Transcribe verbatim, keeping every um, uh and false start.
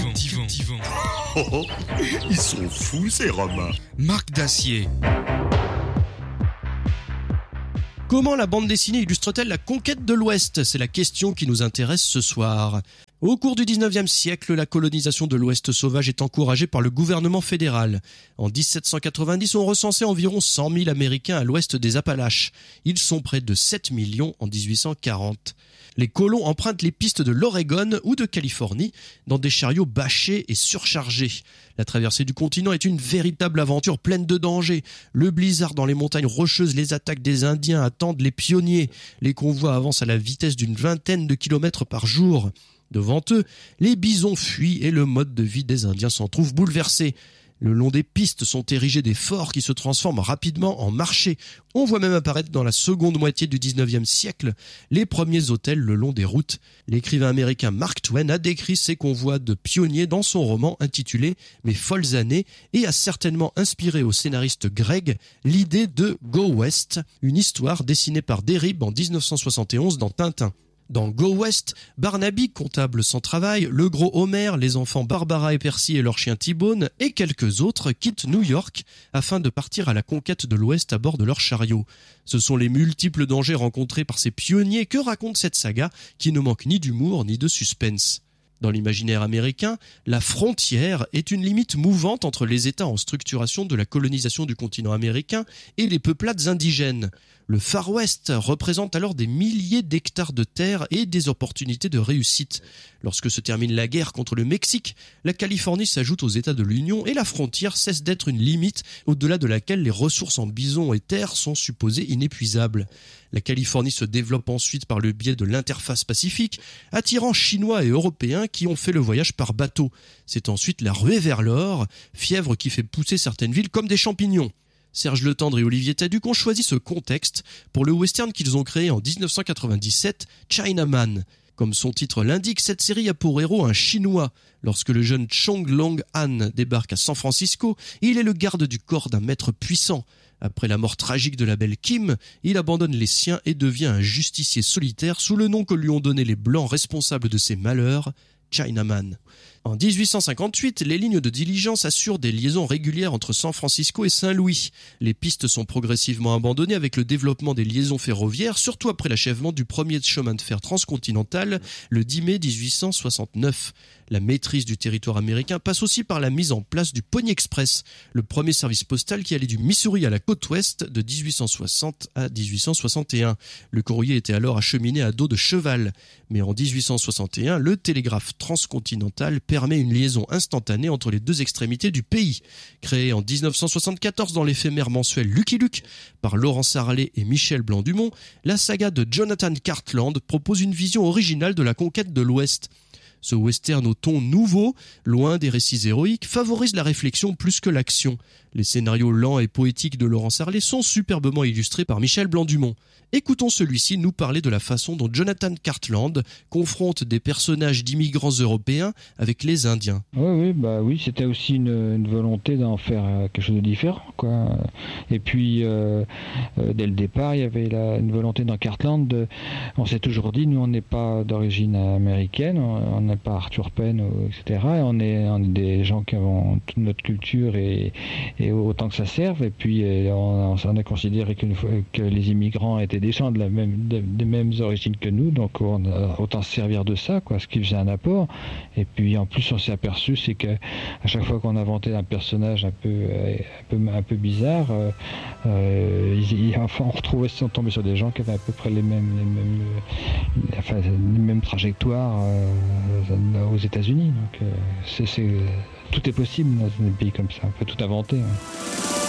captivant. Oh, oh, ils sont fous ces Romains. Marc Dacier. Comment la bande dessinée illustre-t-elle la conquête de l'Ouest ? C'est la question qui nous intéresse ce soir. Au cours du dix-neuvième siècle, la colonisation de l'Ouest sauvage est encouragée par le gouvernement fédéral. En dix-sept cent quatre-vingt-dix, on recensait environ cent mille Américains à l'ouest des Appalaches. Ils sont près de sept millions en dix-huit cent quarante. Les colons empruntent les pistes de l'Oregon ou de Californie dans des chariots bâchés et surchargés. La traversée du continent est une véritable aventure pleine de dangers. Le blizzard dans les montagnes rocheuses, les attaques des Indiens attendent les pionniers. Les convois avancent à la vitesse d'une vingtaine de kilomètres par jour. Devant eux, les bisons fuient et le mode de vie des Indiens s'en trouve bouleversé. Le long des pistes sont érigés des forts qui se transforment rapidement en marchés. On voit même apparaître dans la seconde moitié du dix-neuvième siècle les premiers hôtels le long des routes. L'écrivain américain Mark Twain a décrit ces convois de pionniers dans son roman intitulé « Mes folles années » et a certainement inspiré au scénariste Greg l'idée de « Go West », une histoire dessinée par Derib en dix-neuf cent soixante et onze dans Tintin. Dans Go West, Barnaby, comptable sans travail, le gros Homer, les enfants Barbara et Percy et leur chien T-Bone et quelques autres quittent New York afin de partir à la conquête de l'Ouest à bord de leur chariot. Ce sont les multiples dangers rencontrés par ces pionniers que raconte cette saga qui ne manque ni d'humour ni de suspense. Dans l'imaginaire américain, la frontière est une limite mouvante entre les États en structuration de la colonisation du continent américain et les peuplades indigènes. Le Far West représente alors des milliers d'hectares de terre et des opportunités de réussite. Lorsque se termine la guerre contre le Mexique, la Californie s'ajoute aux États de l'Union et la frontière cesse d'être une limite au-delà de laquelle les ressources en bison et terres sont supposées inépuisables. La Californie se développe ensuite par le biais de l'interface pacifique, attirant Chinois et Européens qui ont fait le voyage par bateau. C'est ensuite la ruée vers l'or, fièvre qui fait pousser certaines villes comme des champignons. Serge Letendre et Olivier Taduc ont choisi ce contexte pour le western qu'ils ont créé en dix-neuf cent quatre-vingt-dix-sept, Chinaman. Comme son titre l'indique, cette série a pour héros un Chinois. Lorsque le jeune Chong Long Han débarque à San Francisco, il est le garde du corps d'un maître puissant. Après la mort tragique de la belle Kim, il abandonne les siens et devient un justicier solitaire sous le nom que lui ont donné les Blancs responsables de ses malheurs, Chinaman. En dix-huit cent cinquante-huit, les lignes de diligence assurent des liaisons régulières entre San Francisco et Saint-Louis. Les pistes sont progressivement abandonnées avec le développement des liaisons ferroviaires, surtout après l'achèvement du premier chemin de fer transcontinental le dix mai dix-huit cent soixante-neuf. La maîtrise du territoire américain passe aussi par la mise en place du Pony Express, le premier service postal qui allait du Missouri à la côte ouest de dix-huit cent soixante à dix-huit cent soixante et un. Le courrier était alors acheminé à dos de cheval. Mais en dix-huit cent soixante et un, le télégraphe transcontinental permet une liaison instantanée entre les deux extrémités du pays. Créé en dix-neuf cent soixante-quatorze dans l'éphémère mensuel Lucky Luke par Laurence Harley et Michel Blanc-Dumont, la saga de Jonathan Cartland propose une vision originale de la conquête de l'Ouest. Ce western au ton nouveau, loin des récits héroïques, favorise la réflexion plus que l'action. Les scénarios lents et poétiques de Laurence Harley sont superbement illustrés par Michel Blanc-Dumont. Écoutons celui-ci nous parler de la façon dont Jonathan Cartland confronte des personnages d'immigrants européens avec les Indiens. Oui, oui, bah oui, c'était aussi une, une volonté d'en faire quelque chose de différent, quoi. Et puis, euh, euh, dès le départ, il y avait la, une volonté dans Cartland. De, on s'est toujours dit, nous, on n'est pas d'origine américaine, on n'est pas Arthur Penn, et cetera. Et on est, on est des gens qui avons toute notre culture et, et autant que ça serve. Et puis, on, on a considéré que, que les immigrants étaient des gens de la même, de, des mêmes origines que nous, donc on a autant se servir de ça, quoi, ce qui faisait un apport. Et puis en plus on s'est aperçu, c'est que à chaque fois qu'on inventait un personnage un peu, un peu, un peu bizarre, euh, euh, il, il, enfin, on retrouvait, on tombait sur des gens qui avaient à peu près les mêmes, les mêmes, enfin, les mêmes trajectoires euh, aux États-Unis. Donc euh, c'est, c'est, tout est possible dans un pays comme ça, on peut tout inventer. Hein.